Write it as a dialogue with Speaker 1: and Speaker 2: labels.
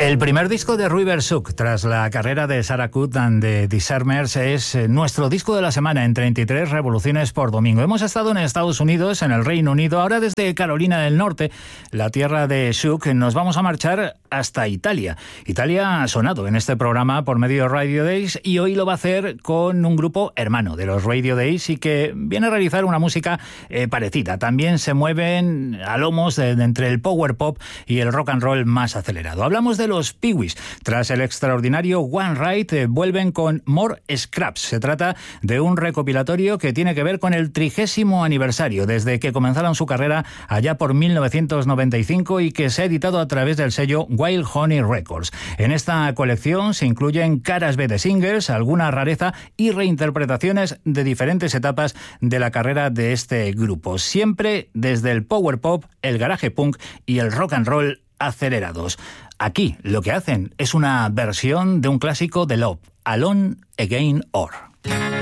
Speaker 1: El primer disco de River Shook, tras la carrera de Sarah Cook and the Disarmers, es nuestro disco de la semana en 33 revoluciones por domingo. Hemos estado en Estados Unidos, en el Reino Unido, ahora desde Carolina del Norte, la tierra de Shook, nos vamos a marchar hasta Italia. Italia ha sonado en este programa por medio de Radio Days y hoy lo va a hacer con un grupo hermano de los Radio Days y que viene a realizar una música parecida. También se mueven a lomos entre el power pop y el rock and roll más acelerado. Hablamos de los Pee-wees. Tras el extraordinario One Ride, vuelven con More Scraps. Se trata de un recopilatorio que tiene que ver con el 30º aniversario desde que comenzaron su carrera allá por 1995 y que se ha editado a través del sello Wild Honey Records. En esta colección se incluyen caras B de singles, alguna rareza y reinterpretaciones de diferentes etapas de la carrera de este grupo, siempre desde el power pop, el garage punk y el rock and roll acelerados. Aquí lo que hacen es una versión de un clásico de Love, Alone Again Or.